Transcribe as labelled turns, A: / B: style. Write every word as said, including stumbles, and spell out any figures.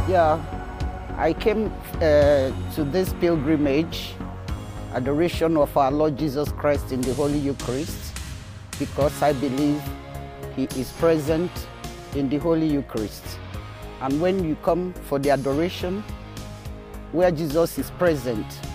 A: Yeah, I came uh, to this pilgrimage, adoration of our Lord Jesus Christ in the Holy Eucharist, because I believe He is present in the Holy Eucharist. And when you come for the adoration, where Jesus is present,